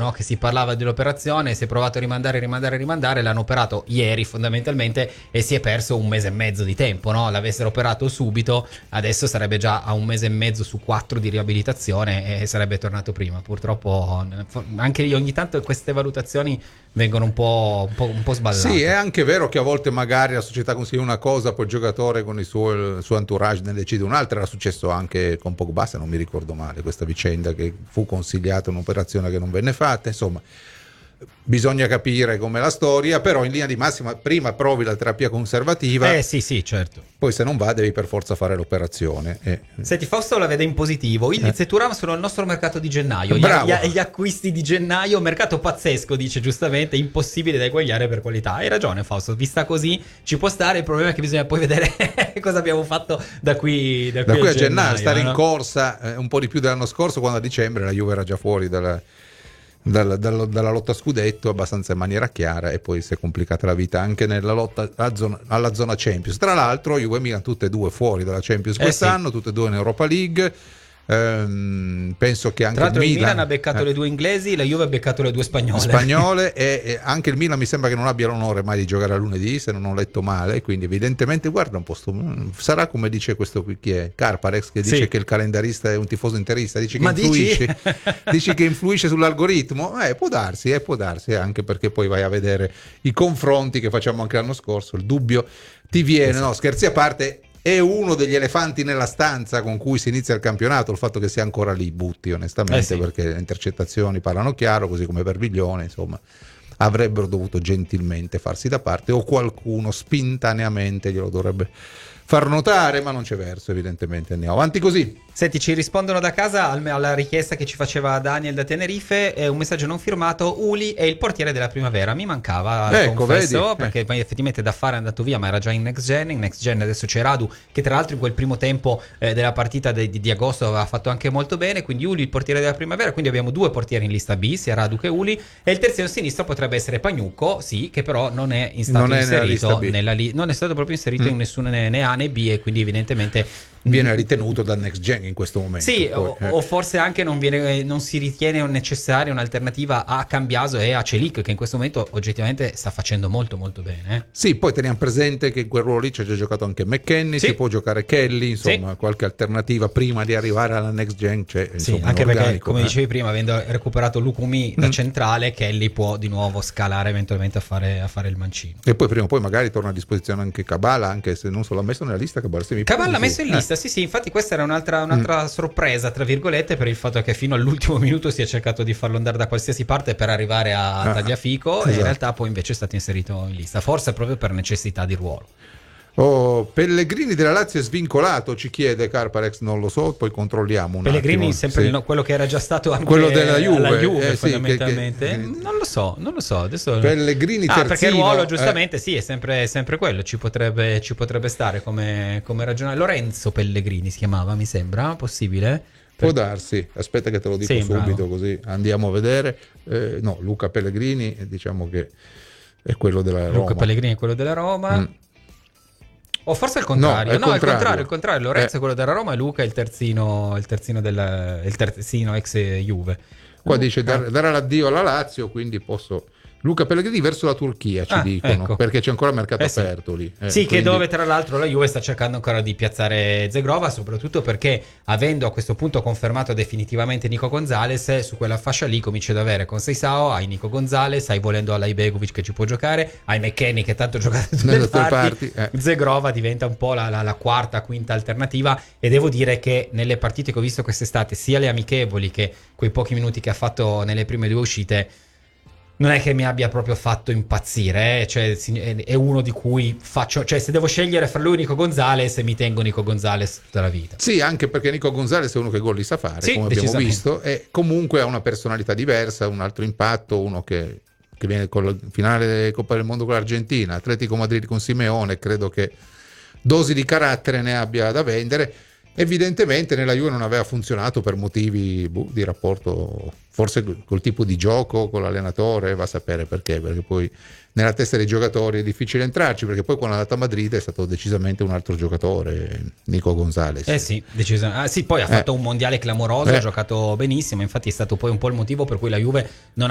no? Che si parlava dell'operazione, si è provato a rimandare, l'hanno operato ieri fondamentalmente e si è perso un mese e mezzo di tempo, no? L'avessero operato subito, adesso sarebbe già a un mese e mezzo su 4 di riabilitazione e sarebbe tornato prima. Purtroppo anche io ogni tanto queste valutazioni vengono un po' sballate. Sì, è anche vero che a volte magari la società consiglia una cosa, poi il giocatore con il suo entourage ne decide un'altra. Era successo anche con Pogba, se non mi ricordo male, questa vicenda, che fu consigliata un'operazione che non venne fatta. Insomma, bisogna capire com'è la storia, però in linea di massima prima provi la terapia conservativa. Sì, certo. Poi se non va devi per forza fare l'operazione. Senti, Fausto la vede in positivo. Ildiz e Thuram sono il nostro mercato di gennaio. Gli acquisti di gennaio, mercato pazzesco, dice giustamente, impossibile da eguagliare per qualità. Hai ragione, Fausto, vista così ci può stare. Il problema è che bisogna poi vedere cosa abbiamo fatto da qui a gennaio. Stare, no? In corsa un po' di più dell'anno scorso, quando a dicembre la Juve era già fuori dalla lotta scudetto abbastanza in maniera chiara, e poi si è complicata la vita anche nella lotta alla zona Champions. Tra l'altro Juve e Milan tutte e due fuori dalla Champions quest'anno, tutte e due in Europa League. Penso che anche tra l'altro il Milan ha beccato le due inglesi, la Juve ha beccato le due spagnole e anche il Milan mi sembra che non abbia l'onore mai di giocare a lunedì, se non ho letto male, quindi evidentemente guarda un po' sarà come dice questo qui, chi è? Carparex, che dice che il calendarista è un tifoso interista, dice che influisce dici che influisce sull'algoritmo. Può darsi, anche perché poi vai a vedere i confronti che facciamo anche l'anno scorso, il dubbio ti viene. No, scherzi a parte, è uno degli elefanti nella stanza con cui si inizia il campionato, il fatto che sia ancora lì, Butti, onestamente, perché le intercettazioni parlano chiaro, così come per Biglione, insomma, avrebbero dovuto gentilmente farsi da parte, o qualcuno spintaneamente glielo dovrebbe far notare, ma non c'è verso, evidentemente. Andiamo avanti così. Senti, ci rispondono da casa alla richiesta che ci faceva Daniel da Tenerife, un messaggio non firmato: Uli è il portiere della primavera. Mi mancava, confesso, vedi? perché poi effettivamente da fare è andato via, ma era già in Next Gen. Adesso c'è Radu, che tra l'altro in quel primo tempo della partita di agosto aveva fatto anche molto bene, quindi Uli il portiere della primavera, quindi abbiamo due portieri in lista B, sia Radu che Uli, e il terzino sinistro potrebbe essere Pagnucco, sì, che però non è inserito non è stato proprio inserito in nessuna né A né B, e quindi evidentemente viene ritenuto dal Next Gen in questo momento. Sì, o forse anche non si ritiene necessaria un'alternativa a Cambiaso e a Celic, che in questo momento oggettivamente sta facendo molto molto bene. Sì, poi teniamo presente che in quel ruolo lì c'è già giocato anche McKennie, si può giocare Kelly, insomma, qualche alternativa prima di arrivare alla Next Gen c'è. Insomma, anche perché, come dicevi prima, avendo recuperato Lukumi da centrale, Kelly può di nuovo scalare eventualmente a fare il mancino. E poi prima o poi magari torna a disposizione anche Cabala, anche se non se l'ha messo nella lista. Cabala l'ha messo in lista. Sì, infatti questa era un'altra sorpresa, tra virgolette, per il fatto che fino all'ultimo minuto si è cercato di farlo andare da qualsiasi parte per arrivare a Tagliafico, e in realtà poi invece è stato inserito in lista, forse proprio per necessità di ruolo. Pellegrini della Lazio è svincolato, ci chiede Carparex, non lo so, poi controlliamo un Pellegrini attimo. Sempre quello che era già stato anche quello della Juve, alla Juve fondamentalmente. Non lo so adesso. Pellegrini terzino, perché il ruolo giustamente è sempre quello, ci potrebbe stare come ragionare. Lorenzo Pellegrini si chiamava, mi sembra, possibile? Può darsi, aspetta che te lo dico subito, così andiamo a vedere. No, Luca Pellegrini, diciamo che è quello della Roma. Luca Pellegrini è quello della Roma. O forse il contrario. No, il contrario. Lorenzo è quello della Roma e Luca è il terzino ex Juve. Qua dice darà l'addio alla Lazio, quindi posso. Luca Pellegrini verso la Turchia, ci dicono, ecco. Perché c'è ancora mercato aperto lì. Sì, quindi... che dove tra l'altro la Juve sta cercando ancora di piazzare Zegrova, soprattutto perché, avendo a questo punto confermato definitivamente Nico Gonzalez, su quella fascia lì cominci ad avere con Seisao, hai Nico Gonzalez, hai volendo alla Ibegovic che ci può giocare, hai McKennie che tanto gioca nelle parti. Zegrova diventa un po' la quarta, quinta alternativa, e devo dire che nelle partite che ho visto quest'estate, sia le amichevoli che quei pochi minuti che ha fatto nelle prime due uscite, non è che mi abbia proprio fatto impazzire, cioè è uno di cui se devo scegliere fra lui e Nico Gonzalez, mi tengo Nico Gonzalez tutta la vita. Sì, anche perché Nico Gonzalez è uno che gol li sa fare, come abbiamo visto, e comunque ha una personalità diversa, un altro impatto, uno che viene con la finale Coppa del Mondo con l'Argentina, Atletico Madrid con Simeone, credo che dosi di carattere ne abbia da vendere. Evidentemente nella Juve non aveva funzionato per motivi di rapporto, forse col tipo di gioco, con l'allenatore, va a sapere perché poi nella testa dei giocatori è difficile entrarci, perché poi quando è andato a Madrid è stato decisamente un altro giocatore, Nico Gonzalez. Sì, decisamente. Sì, poi ha fatto un mondiale clamoroso, ha giocato benissimo, infatti è stato poi un po' il motivo per cui la Juve non